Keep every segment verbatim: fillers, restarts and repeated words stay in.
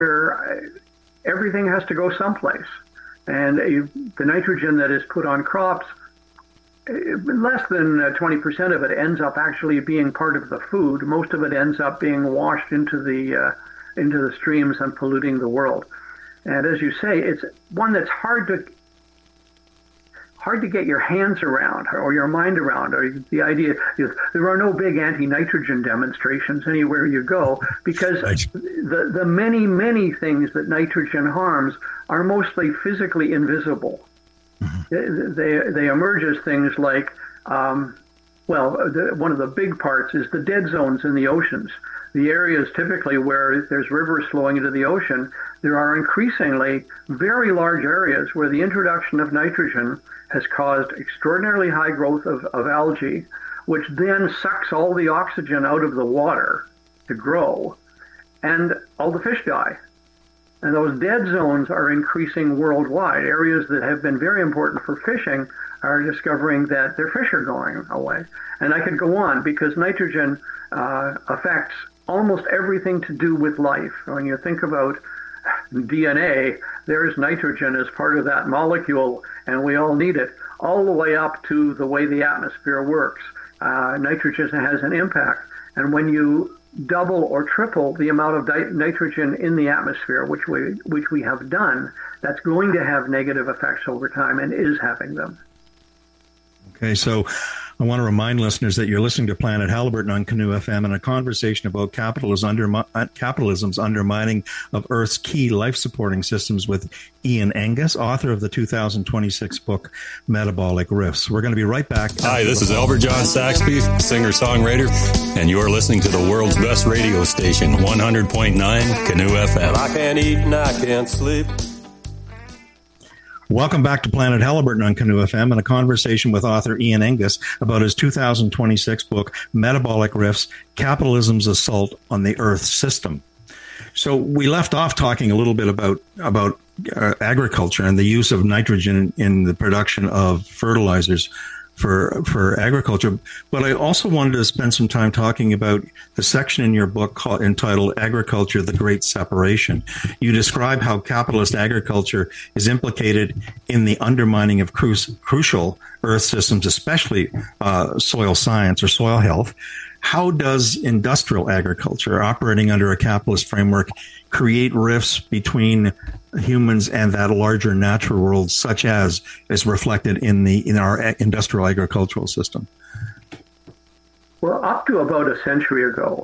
everything has to go someplace. And the nitrogen that is put on crops, less than twenty percent of it ends up actually being part of the food. Most of it ends up being washed into the uh, into the streams and polluting the world. And as you say, it's one that's hard to hard to get your hands around or your mind around. Or the idea is there are no big anti-nitrogen demonstrations anywhere you go, because right. the the many many things that nitrogen harms are mostly physically invisible. Mm-hmm. They they emerge as things like, um, well, the, one of the big parts is the dead zones in the oceans. The areas typically where there's rivers flowing into the ocean, there are increasingly very large areas where the introduction of nitrogen has caused extraordinarily high growth of, of algae, which then sucks all the oxygen out of the water to grow, and all the fish die. And those dead zones are increasing worldwide. Areas that have been very important for fishing are discovering that their fish are going away. And I could go on, because nitrogen uh, affects almost everything to do with life. When you think about D N A, there's nitrogen as part of that molecule, and we all need it, all the way up to the way the atmosphere works. Uh, nitrogen has an impact. And when you double or triple the amount of di- nitrogen in the atmosphere, which we which we have done, that's going to have negative effects over time, and is having them. Okay, so I want to remind listeners that you're listening to Planet Halliburton on Canoe F M, and a conversation about capitalism undermi- capitalism's undermining of Earth's key life-supporting systems with Ian Angus, author of the two thousand twenty-six book Metabolic Rifts. We're going to be right back. Hi, this is Albert John Saxby, singer-songwriter, and you're listening to the world's best radio station, one hundred point nine Canoe F M. I can't eat and I can't sleep. Welcome back to Planet Halliburton on Canoe F M, and a conversation with author Ian Angus about his two thousand twenty-six book, Metabolic Rifts, Capitalism's Assault on the Earth System. So we left off talking a little bit about, about uh, agriculture and the use of nitrogen in the production of fertilizers for for agriculture. But I also wanted to spend some time talking about the section in your book called, entitled Agriculture, the Great Separation. You describe how capitalist agriculture is implicated in the undermining of cru- crucial Earth systems, especially uh, soil science or soil health. How does industrial agriculture, operating under a capitalist framework, create rifts between humans and that larger natural world, such as is reflected in the in our industrial agricultural system? Well, up to about a century ago,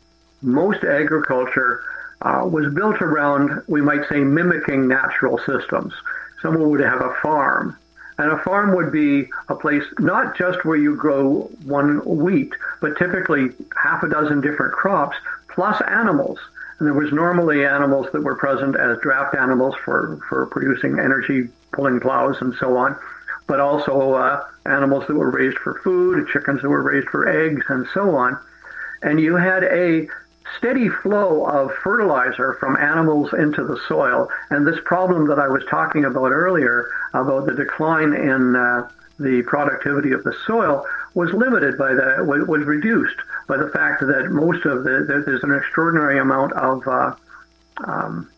most agriculture uh, was built around, we might say, mimicking natural systems. Someone would have a farm. And a farm would be a place not just where you grow one wheat, but typically half a dozen different crops, plus animals. And there was normally animals that were present as draft animals for, for producing energy, pulling plows and so on, but also uh, animals that were raised for food, chickens that were raised for eggs and so on. And you had a steady flow of fertilizer from animals into the soil. And this problem that I was talking about earlier, about the decline in uh, the productivity of the soil, was limited by the, was reduced by the fact that most of the, there's an extraordinary amount of uh, um,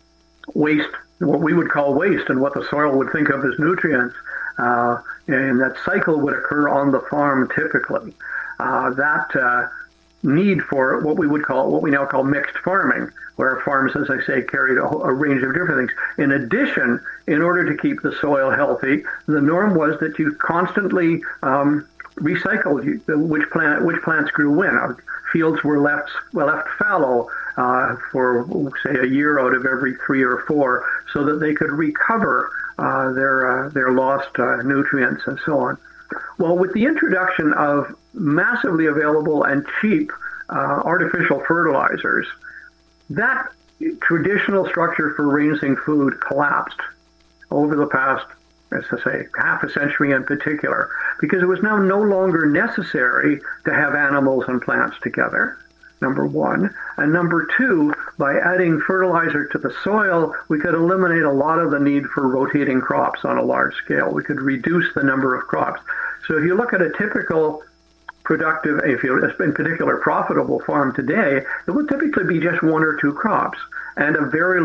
waste, what we would call waste, and what the soil would think of as nutrients. Uh, and that cycle would occur on the farm typically. Uh, that uh, need for what we would call, what we now call mixed farming, where farms, as I say, carried a, a range of different things. In addition, in order to keep the soil healthy, the norm was that you constantly um, recycled which plant, which plants grew when. Our fields were left well, left fallow uh, for, say, a year out of every three or four, so that they could recover uh, their uh, their lost uh, nutrients and so on. Well, with the introduction of massively available and cheap uh, artificial fertilizers, that traditional structure for raising food collapsed over the past, as I say, half a century in particular, because it was now no longer necessary to have animals and plants together, number one. And number two, by adding fertilizer to the soil, we could eliminate a lot of the need for rotating crops on a large scale. We could reduce the number of crops. So if you look at a typical productive, if you in particular profitable farm today, it will typically be just one or two crops and a very